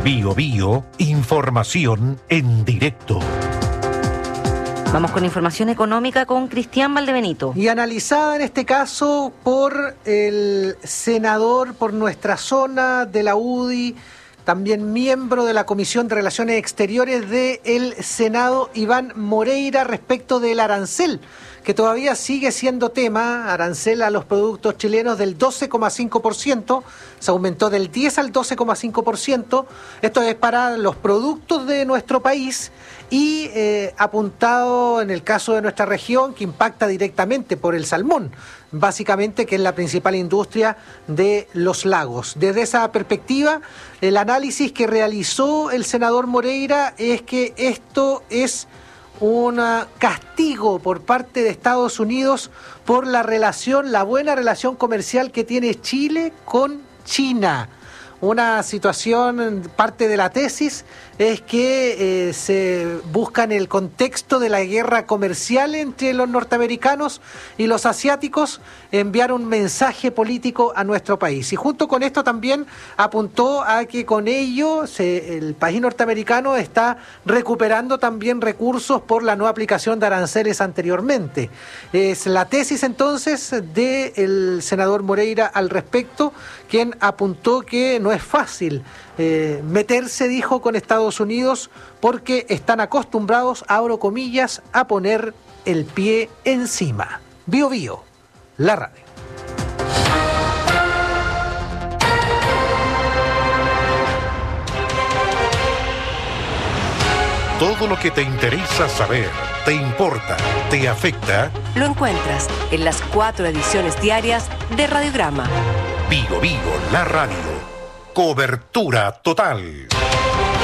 Bio Bio, información en directo. Vamos con información económica con Cristian Valdebenito. Y analizada en este caso por el senador por nuestra zona de la UDI, también miembro de la Comisión de Relaciones Exteriores del Senado, Iván Moreira, respecto del arancel, que todavía sigue siendo tema, arancel a los productos chilenos del 12,5%, se aumentó del 10 al 12,5%, esto es para los productos de nuestro país y apuntado en el caso de nuestra región, que impacta directamente por el salmón, básicamente, que es la principal industria de los lagos. Desde esa perspectiva, el análisis que realizó el senador Moreira es que esto es un castigo por parte de Estados Unidos por la buena relación comercial que tiene Chile con China. Una situación, parte de la tesis, es que se busca en el contexto de la guerra comercial entre los norteamericanos y los asiáticos enviar un mensaje político a nuestro país. Y junto con esto también apuntó a que con ello el país norteamericano está recuperando también recursos por la no aplicación de aranceles anteriormente. Es la tesis entonces del senador Moreira al respecto, quien apuntó que no es fácil meterse, dijo, con Estados Unidos porque están acostumbrados, abro comillas, a poner el pie encima. Bio Bio, la radio. Todo lo que te interesa saber, te importa, te afecta, lo encuentras en las 4 ediciones diarias de Radiograma. Bio Bio, la radio. Cobertura total.